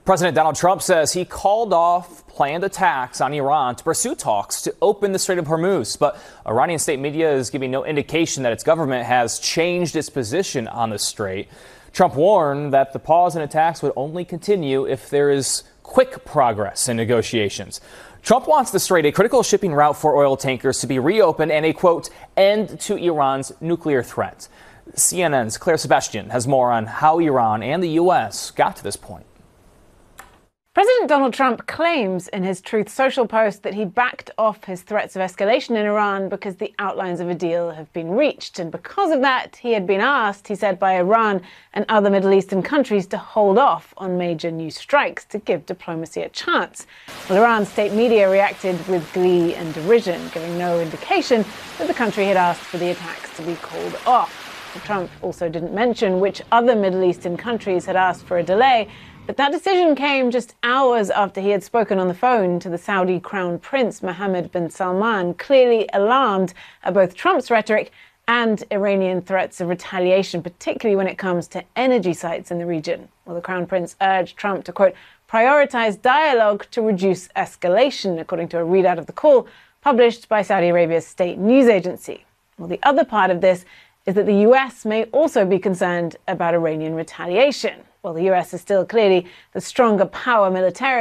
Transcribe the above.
President Donald Trump says he called off planned attacks on Iran to pursue talks to open the Strait of Hormuz. But Iranian state media is giving no indication that its government has changed its position on the strait. Trump warned that the pause in attacks would only continue if there is quick progress in negotiations. Trump wants the strait, a critical shipping route for oil tankers, to be reopened and a, quote, end to Iran's nuclear threat. CNN's Claire Sebastian has more on how Iran and the U.S. got to this point. President Donald Trump claims in his Truth Social post that he backed off his threats of escalation in Iran because the outlines of a deal have been reached. And because of that, he had been asked, he said, by Iran and other Middle Eastern countries to hold off on major new strikes to give diplomacy a chance. Well, Iran's state media reacted with glee and derision, giving no indication that the country had asked for the attacks to be called off. Trump also didn't mention which other Middle Eastern countries had asked for a delay, but that decision came just hours after he had spoken on the phone to the Saudi Crown Prince Mohammed bin Salman, clearly alarmed at both Trump's rhetoric and Iranian threats of retaliation, particularly when it comes to energy sites in the region. Well, the Crown Prince urged Trump to, quote, prioritize dialogue to reduce escalation, according to a readout of the call published by Saudi Arabia's state news agency. Well, the other part of this is that the US may also be concerned about Iranian retaliation. Well, the US is still clearly the stronger power militarily.